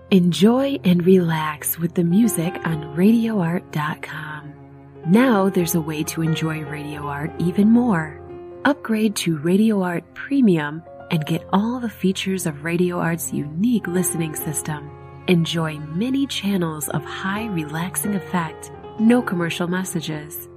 Enjoy and relax with the music on RadioArt.com. Now there's a way to enjoy Radio Art even more. Upgrade to Radio Art Premium and get all the features of Radio Art's unique listening system. Enjoy many channels of high relaxing effect, no commercial messages.